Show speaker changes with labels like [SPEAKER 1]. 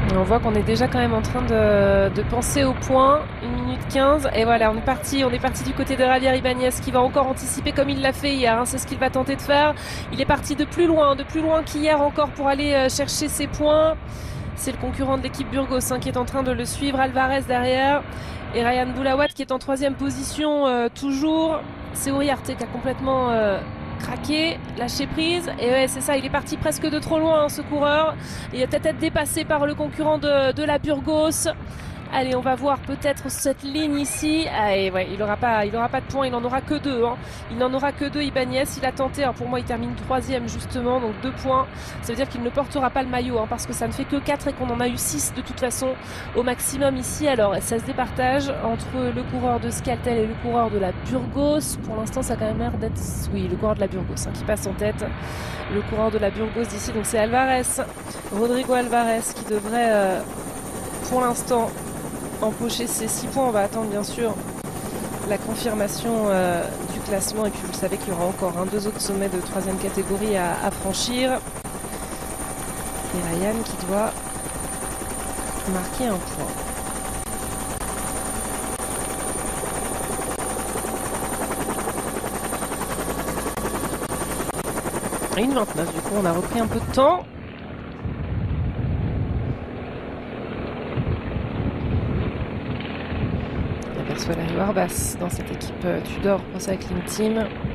[SPEAKER 1] Et on voit qu'on est déjà quand même en train de penser au point. 1 minute 15. Et voilà, on est parti du côté de Javier Ibáñez qui va encore anticiper comme il l'a fait hier. Hein. C'est ce qu'il va tenter de faire. Il est parti de plus loin qu'hier encore pour aller chercher ses points. C'est le concurrent de l'équipe Burgos qui est en train de le suivre. Alvarez derrière. Et Ryan Boulawat qui est en 3e position toujours. C'est Uriarte qui a complètement craqué, lâché prise. Et ouais, c'est ça, il est parti presque de trop loin ce coureur. Il va peut-être être dépassé par le concurrent de la Burgos. Allez, on va voir peut-être cette ligne ici. Ah, et ouais, il aura pas de points, il n'en aura que 2. Hein. Il n'en aura que 2, Ibáñez. Il a tenté, alors pour moi, il termine 3e justement, donc 2 points. Ça veut dire qu'il ne portera pas le maillot, hein, parce que ça ne fait que 4 et qu'on en a eu 6 de toute façon au maximum ici. Alors, ça se départage entre le coureur de Euskaltel et le coureur de la Burgos. Pour l'instant, ça a quand même l'air d'être, oui, le coureur de la Burgos qui passe en tête. Le coureur de la Burgos d'ici, donc c'est Alvarez, Rodrigo Alvarez, qui devrait, pour l'instant, empocher ces 6 points. On va attendre bien sûr la confirmation du classement et puis vous le savez qu'il y aura encore 2 autres sommets de 3e catégorie à franchir. Et Ryan qui doit marquer un point. Et 1,29 du coup on a repris un peu de temps. Soit la Warbas dans cette équipe Tudor Pro Cycling Team.